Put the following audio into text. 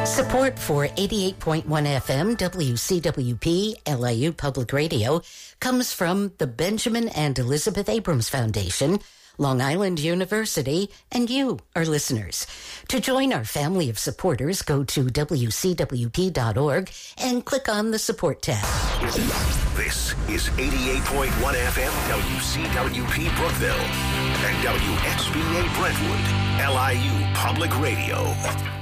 Support for 88.1 FM WCWP LIU Public Radio comes from the Benjamin and Elizabeth Abrams Foundation, Long Island University, and you, our listeners. To join our family of supporters, go to WCWP.org and click on the Support tab. This is 88.1 FM WCWP Brookville and WXBA Brentwood, LIU Public Radio.